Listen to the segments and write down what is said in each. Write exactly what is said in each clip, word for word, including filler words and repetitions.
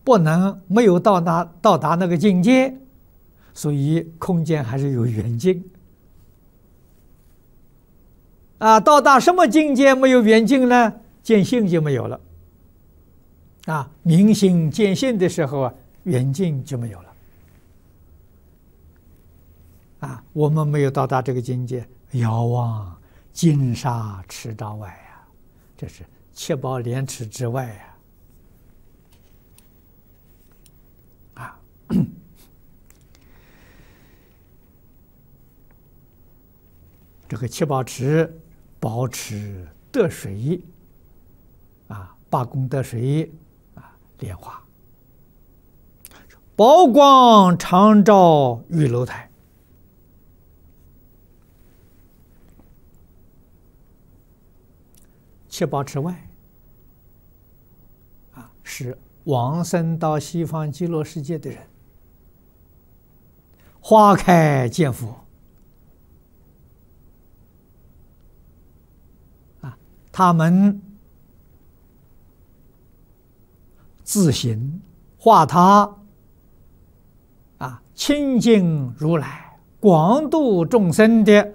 不能没有到达到达那个境界，所以空间还是有远近。啊，到达什么境界没有远近呢？见性就没有了。啊，明心见性的时候啊，远近就没有了。啊，我们没有到达这个境界，遥望金沙池沼外呀，这是七宝莲池之外呀。啊，这个七宝池保持得水，啊，八功德水，啊，莲花，宝光常照玉楼台。七宝池外，啊，是往生到西方极乐世界的人，花开见佛。啊，他们自行化他，啊，清净如来，广度众生的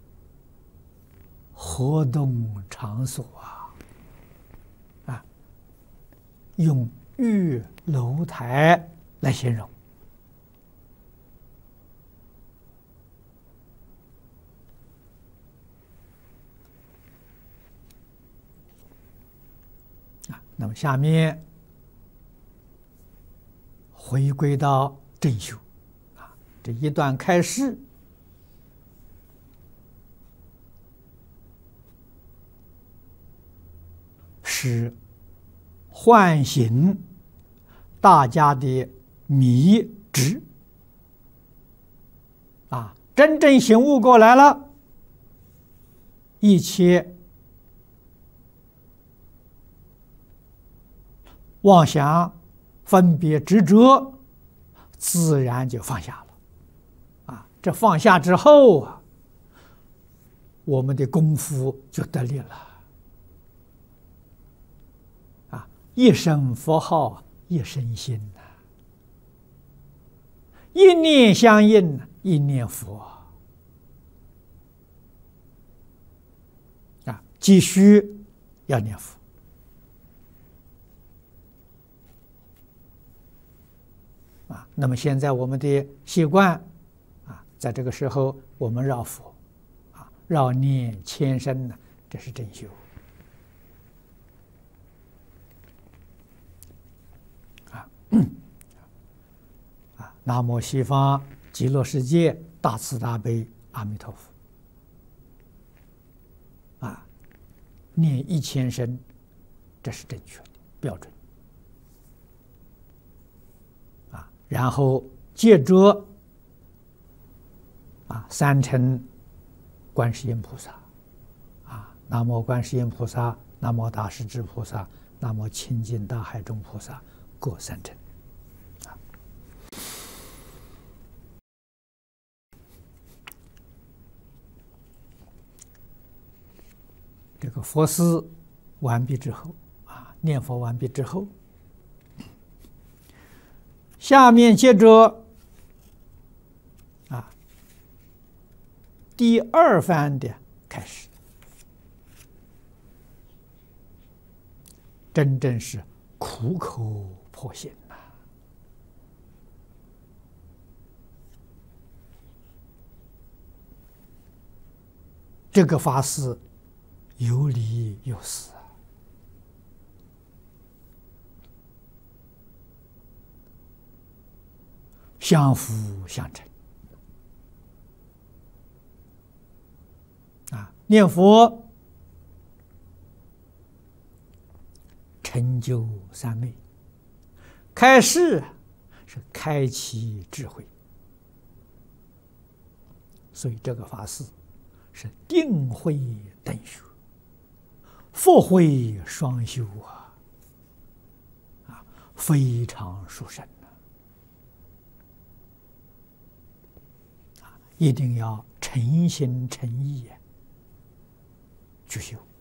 活动场所啊，啊，用玉楼台来形容。啊，那么下面回归到正修，啊，这一段开示是唤醒大家的迷执，啊，真正醒悟过来了，一切妄想、分别、执着，自然就放下了。啊，这放下之后啊，我们的功夫就得力了。啊，一声佛号，一声心呐，一念相应，一念佛。啊，急需要念佛。啊，那么现在我们的习惯，啊，在这个时候我们绕佛，啊，绕念千声呢，这是正修。啊，啊，南无西方极乐世界大慈大悲阿弥陀佛。啊，念一千声，这是正确的标准。然后接着啊，三称观世音菩萨，啊，南无观世音菩萨，南无大势至菩萨，南无清净大海中菩萨，各三称。啊，这个佛事完毕之后，啊，念佛完毕之后。下面接着啊，第二番的开始，真正是苦口婆心呐。这个法事有理有事。相辅相成啊！念佛成就三昧，开示是开启智慧，所以这个法事是定慧等修，佛慧双修啊！啊，非常殊胜。一定要诚心诚意去修。